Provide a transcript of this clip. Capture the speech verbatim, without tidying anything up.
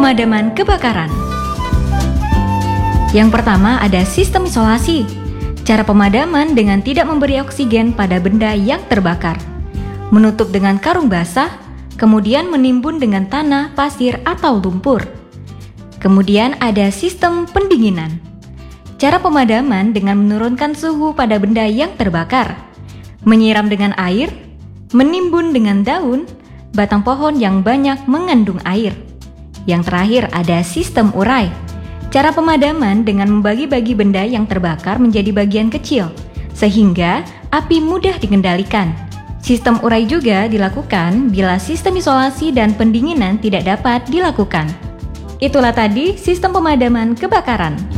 pemadaman kebakaran. Yang pertama ada sistem isolasi. Cara pemadaman dengan tidak memberi oksigen pada benda yang terbakar. Menutup dengan karung basah, kemudian menimbun dengan tanah, pasir, atau lumpur. Kemudian ada sistem pendinginan. Cara pemadaman dengan menurunkan suhu pada benda yang terbakar. Menyiram dengan air, menimbun dengan daun, batang pohon yang banyak mengandung air. Yang terakhir ada sistem urai. Cara pemadaman dengan membagi-bagi benda yang terbakar menjadi bagian kecil, sehingga api mudah dikendalikan. Sistem urai juga dilakukan bila sistem isolasi dan pendinginan tidak dapat dilakukan. Itulah tadi sistem pemadaman kebakaran.